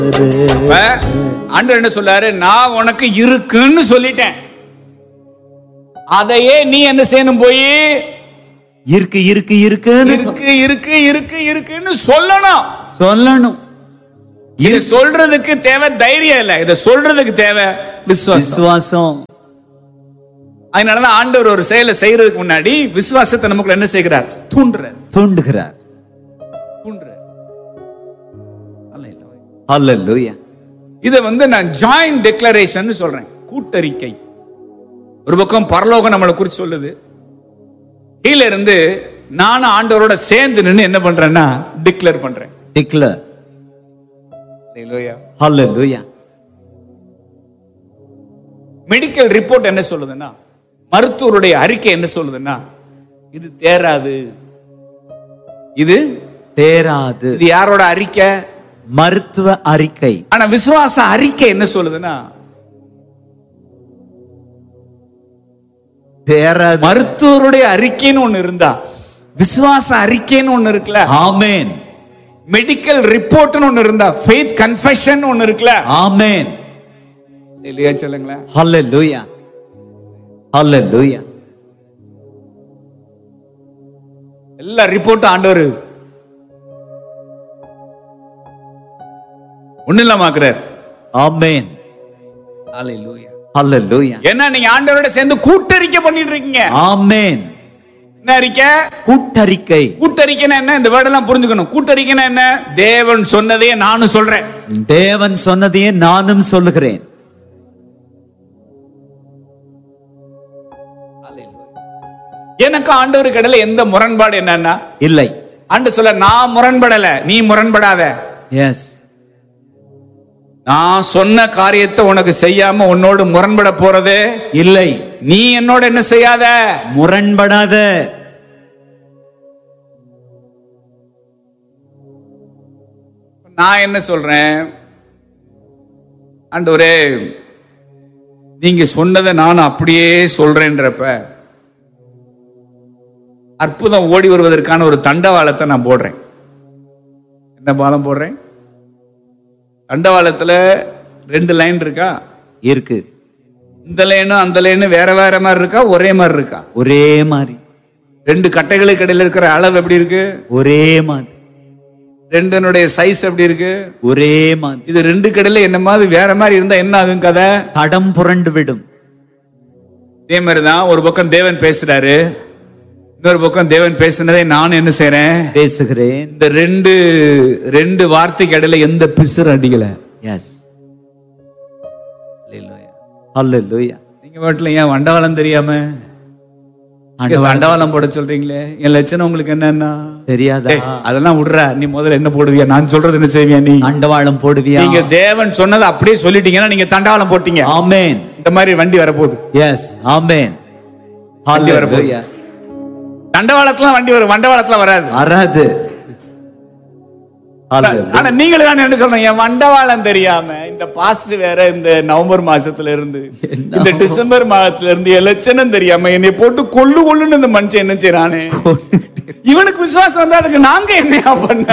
ஆண்டவர் என்ன சொல்றாரு? நான் உனக்கு இருக்குன்னு சொல்லிட்டேன். அதையே நீ என்ன செய்யணும்? போய் இருக்கு இருக்கு இருக்குன்னு இருக்குன்னு சொல்லணும். இது சொல்றதுக்கு தேவை தைரியம் இல்ல, இத சொல்றதுக்கு தேவை விசுவாசம். அதனாலதான் ஆண்டவர் ஒரு செயலை செய்யறதுக்கு முன்னாடி விசுவாசத்தை நமக்குள்ள என்ன செய்கிறார்? தூண்டுகிறார். ஹல்லேலூயா. இத நான் ஜாயிண்ட் டிக்ளரேஷன் சொல்றேன், கூட்டறிக்கை. ஒரு பக்கம் பரலோகம் நம்மளை குறித்து சொல்லுது, கீழ இருந்து நானும் ஆண்டவரோட சேர்ந்து நின்று என்ன பண்றேன்னா டிக்ளேர் பண்றேன். ஹல்லேலூயா. மெடிக்கல் ரிப்போர்ட் என்ன சொல்லுதுன்னா, மருத்துவருடைய அறிக்கை என்ன சொல்லுதுன்னா, இது தேராது. இது யாரோட அறிக்கை? மருத்துவ அறிக்கை. ஆனா விசுவாச அறிக்கை என்ன சொல்லுதுன்னா, தேராது. மருத்துவருடைய அறிக்கைன்னு ஒண்ணு இருந்தா விசுவாச அறிக்கைன்னு ஒண்ணு இருக்குல்ல. ஆமென். மெடிக்கல் ரிப்போர்ட்னு ஒண்ணு இருந்தா ஃபெய்த் கன்ஃபெஷன் ஒண்ணு இருக்குல்ல. ஆமென். இல்லையா? சொல்லுங்களேன். ஹல்லேலூயா. ஹல்லேலூயா. எல்லா ரிப்போர்ட்டும் ஆண்டவர் ஒண்ணு இல்லாமக்குறார். ஆமென். ஹல்லேலூயா. ஹல்லேலூயா. ஏன்னா நீங்க ஆண்டவரோட சேர்ந்து கூட்டறிக்கை பண்ணிட்டு இருக்கீங்க. ஆமென். என்ன அறிக்கை? கூட்டறிக்கை. கூட்டறிக்கைனா என்ன? இந்த வேர்ட் எல்லாம் புரிஞ்சுக்கணும். கூட்டறிக்கைனா என்ன? தேவன் சொன்னதையே நானும் சொல்றேன். தேவன் சொன்னதையே நானும் சொல்லுகிறேன். எனக்கு ஆண்டவருக்கு இடையில எந்த முரண்பாடு என்னன்னா இல்லை. ஆண்டவர் சொல்ல, நான் முரண்படல, நீ முரண்படாத. எஸ். நான் சொன்ன காரியத்தை உனக்கு செய்யாம உன்னோடு முரண்பட போறது இல்லை. நீ என்னோட என்ன செய்யாத? முரண்படாத. நான் என்ன சொல்றேன்? ஆண்டவரே, நீங்க சொன்னதை நான் அப்படியே சொல்றேன்றப்ப அற்புதம் ஓடி வருவதற்கான ஒரு தண்டவாளத்தை நான் போடுறேன். என்ன பாலம் போடுறேன்? தண்டவாளத்துல 2 லைன் இருக்கா? இருக்கு. இந்த லைனும் அந்த லைனும் வேற வேற மாதிரி இருக்கா? ஒரே மாதிரி இருக்கா? ஒரே மாதிரி. 2 கட்டைகளுக்கு இடையில இருக்கிற அளவு எப்படி இருக்கு? ஒரே மாதிரி. 2னுடைய சைஸ் எப்படி இருக்கு? ஒரே மாதிரி. இது 2 கடையில என்ன மாதிரி வேற மாதிரி இருந்தா என்ன ஆகும்? கதை தடம் புரண்டு விடும். இதே மாதிரிதான் ஒரு பக்கம் தேவன் பேசுறாரு, இன்னொரு பக்கம் தேவன் பேசினதை நான் என்ன செய்றேன்? பேசுகிறேன். இந்த ரெண்டு வார்த்தைக்கு இடையில எந்த பிசுறு அடிக்கல. எஸ். ஹல்லேலூயா. நீங்க வீட்டுல ஏன் வண்டவாளம் தெரியாம வண்டவாளம் போட சொல்றீங்களே? என் லட்சணம் உங்களுக்கு என்னன்னா தெரியாதா? அதெல்லாம் விடுற, நீ முதல்ல என்ன போடுவியா? நான் சொல்றது என்ன செய்வியா? நீ தண்டவாளம் போடுவியா? நீங்க தேவன் சொன்னதை அப்படியே சொல்லிட்டீங்கன்னா நீங்க தண்டவாளம் போட்டீங்க. ஆமென். இந்த மாதிரி வண்டி வரப்போகுது. எஸ். ஆமென். வண்டி வரப்போகுது. தண்டவாளத்துல வண்டி வரும், வண்டவாளத்துல வராது. ஆனா நீங்களே தான் என்ன சொல்றீங்க? என் வண்டவாளம் தெரியாம இந்த பாஸ்ட் வேற, இந்த நவம்பர் மாசத்துல இருந்து இந்த டிசம்பர் மாதத்துல இருந்து என் லட்சணம் தெரியாம என்னை போட்டு கொள்ளுன்னு இந்த மனுஷன் என்ன செய்யறானே? இவனுக்கு விசுவாசம் வந்தா அதுக்கு நாங்க என்னையா பண்ண?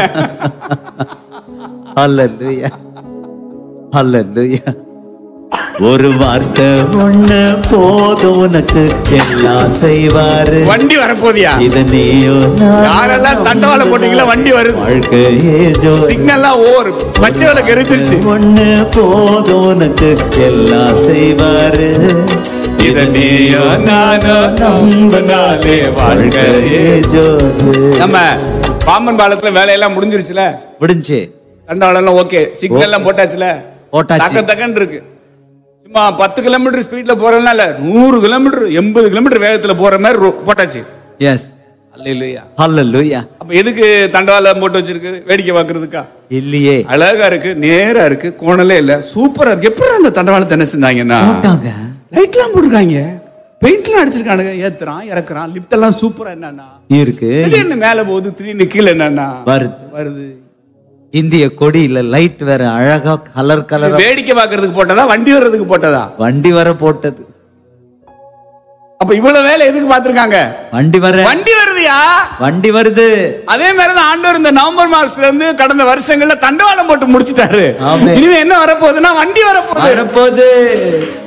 ஹல்லேலூயா. ஹல்லேலூயா. ஒரு வார்த்தை ஒண்ணு போதும் உனக்கு எல்லாம் செய்வாரு. வண்டி வரப்போதியா? இது நீயோ யாரெல்லாம் தண்டவாளம் போட்டீங்களா? வண்டி வருது. வாழ்க்கையே ஜோ. சிக்னல்லாம் ஓவர், பச்சை விளக்கு எரிஞ்சிருச்சு. ஒண்ணு போதும் உனக்கு எல்லாம் செய்வாரு. இது நீயோ நானோ நம்பினாலே வாழ்க்கையே ஜோ. நம்ம பாம்பன் பாலத்துல வேலையெல்லாம் முடிஞ்சிருச்சுல? முடிஞ்சு. தண்டவாளம் எல்லாம் ஓகே, சிக்னல் எல்லாம் போட்டாச்சுல? போட்டாச்சு. தக்கன்னு இருக்கு. சும்மா 10 கிலோமீட்டர் ஸ்பீட்ல போறதுனால 100 கிலோமீட்டர் 80 கிலோமீட்டர் வேகத்துல போற மாதிரி போட்டாச்சு. எஸ். அல்லேலூயா. ஹல்லேலூயா. அப்ப எதுக்கு தண்டவாளம் போட்டு வச்சிருக்கு? வேடிக்கை பாக்குறதுக்கா? இல்லையே. அழகா இருக்கு, நேரா இருக்கு, கோணலே இல்ல, சூப்பரா இருக்கு. எப்படி அந்த தண்டவாளத்தை என்ன செஞ்சாங்கன்னா லைட் எல்லாம் போட்டுருக்காங்க, பெயிண்ட் எல்லாம் அடிச்சிருக்கானுங்க, ஏத்துறான் இறக்குறான், லிப்ட் எல்லாம் சூப்பரா என்னன்னா இருக்கு. திடீர்னு மேல போகுது, திடீர்னு கீழே என்னன்னா வருது. இந்திய கொடியில லைட் வேற அழகா கலர். வேடிக்கை பாக்குறதுக்கு போட்டதா? வண்டி வர்றதுக்கு போட்டதா? வண்டி வர போட்டது. அப்ப அப்ப இவ்வளவு வேலை எதுக்கு பார்த்திருக்காங்க? வண்டி வருதுயா, வண்டி வருது. அதே மாதிரிதான் ஆண்டவர் இந்த நவம்பர் மாசத்துல இருந்து கடந்த வருஷங்கள்ல தண்டவாளம் போட்டு முடிச்சிட்டாரு. ஆமென். இனிமே என்ன வரப்போகுதுன்னா வண்டி வரப்போகுது.